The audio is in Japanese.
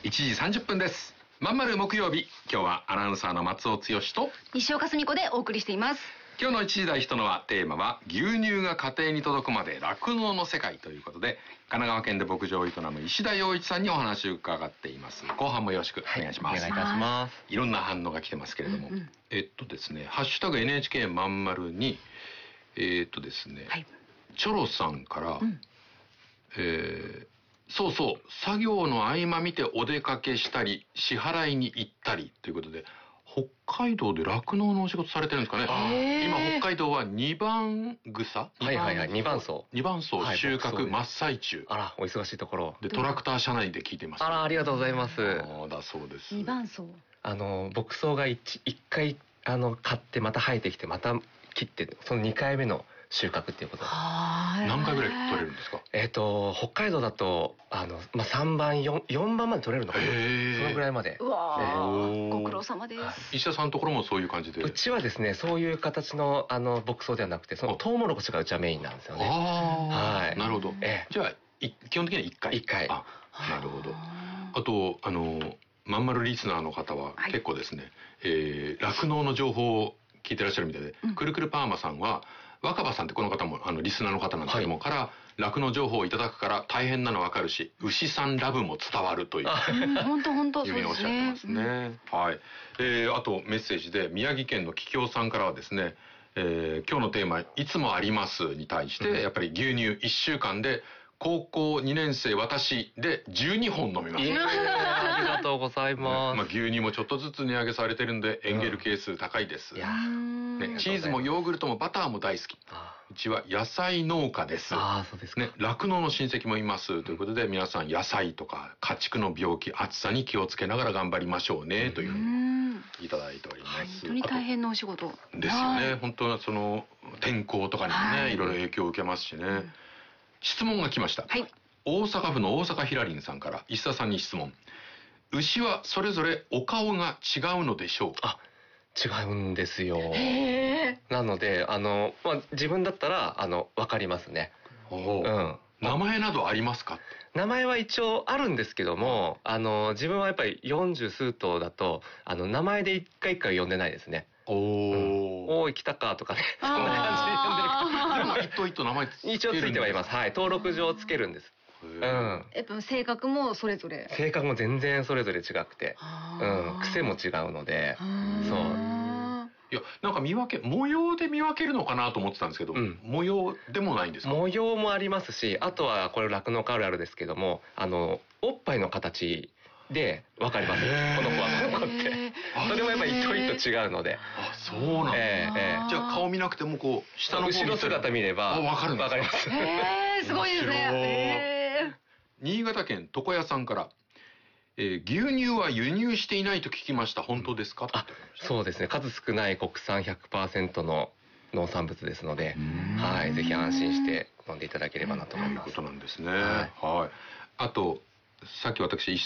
1時30分です。まんまる木曜日、今日はアナウンサーの松尾剛と西岡澄子でお送りしています。 今日の1時台人のはテーマは牛乳が家庭に届くまで酪農の世界ということで、神奈川県で牧場を営む石田洋一さんにお話を伺っています。後半もよろしくお願いします。 お願いいたします。 いろんな反応が来てますけれども、ですね、ハッシュタグ NHK まんまるにですね、はい、チョロさんから、そうそう、作業の合間見てお出かけしたり支払いに行ったりということで、北海道で酪農のお仕事されてるんですかね。今北海道は2番草、 2番草収穫真っ最中。 あら、お忙しいところでトラクター車内で聞いてます。 ありがとうございます。 だそうです。 2番草、 牧草が一回買ってまた生えてきてまた切って、その2回目の収穫っていうことで。 何回ぐらい取れるんですか？ 北海道だと3番4番まで取れるのかな。そのぐらいまで。 うわご苦労様です。 石田さんのところもそういう感じで？ うちはですね、そういう形の牧草ではなくて、そのトウモロコシがうちはメインなんですよね。 はい、なるほど。じゃあ基本的には1回。 1回。 なるほど。あとまんまるリスナーの方は結構ですね、酪農の情報を聞いてらっしゃるみたいで、くるくるパーマさんは若葉さんってこの方もリスナーの方なんですけども、から酪農情報をいただくから大変なの分かるし、牛さんラブも伝わるという本当そうですね。 おっしゃってますね。はい。あとメッセージで宮城県の桔梗さんからはですね、今日のテーマいつもありますに対して、やっぱり牛乳1週間で高校2年生私で12本飲みます。 ありがとうございます。 牛乳もちょっとずつ値上げされてるんでエンゲル係数高いです。チーズもヨーグルトもバターも大好き。うちは野菜農家です。 そうですか。 酪農の親戚もいますということで、皆さん野菜とか家畜の病気、暑さに気をつけながら頑張りましょうねというふうにいただいております。 本当に大変なお仕事ですよね。本当はその天候とかにもね、いろいろ影響を受けますしね。質問が来ました。大阪府の大阪ひらりんさんから石田さんに質問。牛はそれぞれお顔が違うのでしょうか？ 違うんですよ。なので自分だったら分かりますね。 名前などありますか？ 名前は一応あるんですけども、自分はやっぱり40数頭だと名前で一回一回呼んでないですね。おーい来たかとかね、そんな感じで呼んでる。 一頭一頭名前一応ついてはいます。はい、登録上つけるんです。 性格もそれぞれ。 性格も全然それぞれ違くて、癖も違うので、そう。 いや、なんか模様で見分けるのかなと思ってたんですけど、模様でもないんですか？ 模様もありますし、あとはこれ酪農家あるあるですけども、おっぱいの形で分かります。この子はこの子って。それもやっぱり一頭一頭違うので。 そうなんだ。じゃあ顔見なくてもこう下の後ろ姿見れば分かるんですか？ 分かります。 すごいですね。 新潟県床屋さんから。牛乳は輸入していないと聞きました。本当ですか？ そうですね。数少ない国産 100% の農産物ですので、はい、ぜひ安心して飲んでいただければなと思います。 ということなんですね。はい。あとさっき私